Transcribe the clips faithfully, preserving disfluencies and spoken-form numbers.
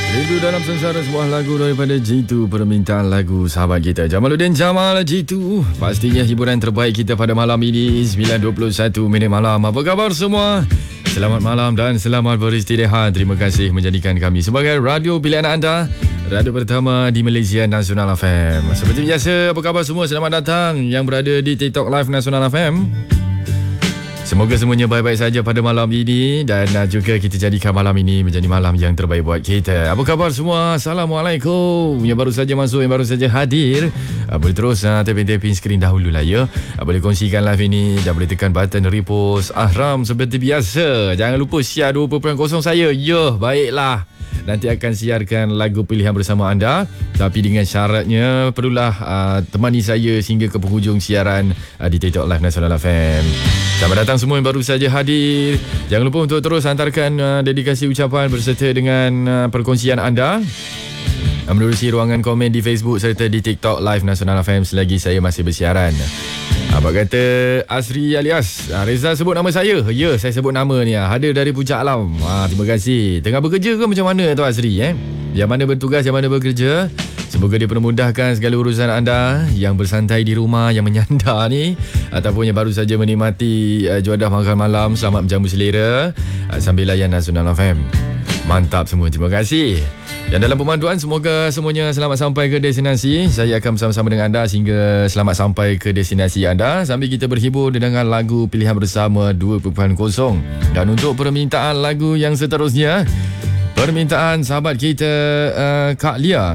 Rindu dalam sengsara, sebuah lagu daripada G two, permintaan lagu sahabat kita Jamaluddin Jamal G two. Pastinya hiburan terbaik kita pada malam ini, sembilan dua puluh satu minit malam. Apa khabar semua? Selamat malam dan selamat beristirahat. Terima kasih menjadikan kami sebagai radio pilihan anda, radio pertama di Malaysia, Nasional F M. Seperti biasa, apa khabar semua? Selamat datang yang berada di TikTok Live Nasional F M. Semoga semuanya baik-baik saja pada malam ini dan uh, juga kita jadikan malam ini menjadi malam yang terbaik buat kita. Apa khabar semua? Assalamualaikum. Yang baru saja masuk, yang baru saja hadir, uh, boleh terus uh, tapin-tapin skrin dahulu lah ya. Uh, boleh kongsikan live ini dan boleh tekan button repost Ahram seperti biasa. Jangan lupa share dua titik kosong saya. Ya, baiklah. Nanti akan siarkan lagu pilihan bersama anda, tapi dengan syaratnya perlulah uh, temani saya sehingga ke penghujung siaran uh, di TikTok Live Nasional F M. Selamat datang semua yang baru saja hadir. Jangan lupa untuk terus hantarkan uh, dedikasi ucapan berserta dengan uh, perkongsian anda uh, menerusi ruangan komen di Facebook serta di TikTok Live Nasional F M selagi saya masih bersiaran. Apa kata Asri alias uh, Reza sebut nama saya? Ya, saya sebut nama ni. Uh, hadir dari Puncak Alam. Uh, terima kasih. Tengah bekerja ke macam mana tu Asri? Eh? Yang mana bertugas, yang mana bekerja? Semoga dia memudahkan segala urusan anda yang bersantai di rumah, yang menyandar ni, ataupun yang baru saja menikmati uh, juadah makan malam. Selamat menjamu selera uh, sambil layan Nasional F M. Mantap semua, terima kasih. Dan dalam pemanduan, semoga semuanya selamat sampai ke destinasi. Saya akan bersama-sama dengan anda sehingga selamat sampai ke destinasi anda sambil kita berhibur dengan lagu pilihan bersama dua titik kosong. Dan untuk permintaan lagu yang seterusnya, permintaan sahabat kita uh, Kak Lia.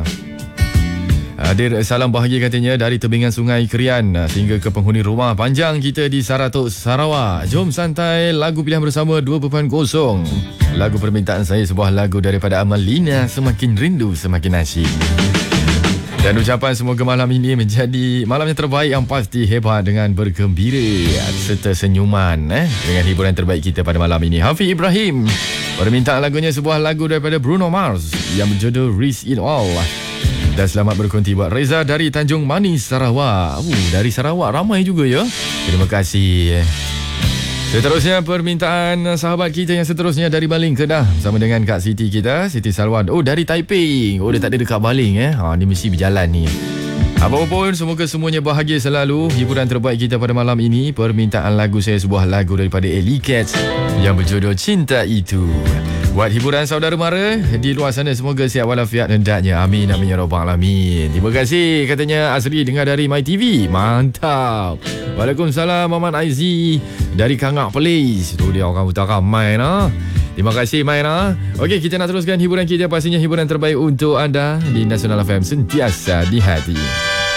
Hadir salam bahagia katanya dari tebingan Sungai Kerian sehingga ke penghuni rumah panjang kita di Saratok, Sarawak. Jom santai lagu pilihan bersama dua titik kosong. Lagu permintaan saya sebuah lagu daripada Amalina, Semakin Rindu Semakin Asyik. Dan ucapan semoga malam ini menjadi malam yang terbaik yang pasti hebat dengan bergembira serta senyuman eh, dengan hiburan terbaik kita pada malam ini. Hafiz Ibrahim, permintaan lagunya sebuah lagu daripada Bruno Mars yang berjudul Risk It All. Dan selamat berkonti buat Reza dari Tanjung Manis, Sarawak. Uh, dari Sarawak ramai juga ya. Terima kasih. Seterusnya permintaan sahabat kita yang seterusnya dari Baling, Kedah, bersama dengan Kak Siti kita, Siti Salwan. Oh, dari Taiping. Oh, dia tak ada dekat Baling eh. Ha, ni mesti berjalan ni. Apapun, semoga semuanya bahagia selalu. Hiburan terbaik kita pada malam ini, permintaan lagu saya sebuah lagu daripada Ellie Cats yang berjudul Cinta Itu. Buat hiburan saudara mara di luar sana, semoga sihat walafiat hendaknya. Amin, amin ya rabbal alamin. Terima kasih katanya Asri dengar dari My T V. Mantap. Waalaikumsalam Maman Aizi dari Kangak Place. Tu dia orang utara main ah. Terima kasih main ah. Okey, kita nak teruskan hiburan kita, pastinya hiburan terbaik untuk anda di Nasional F M, sentiasa di hati.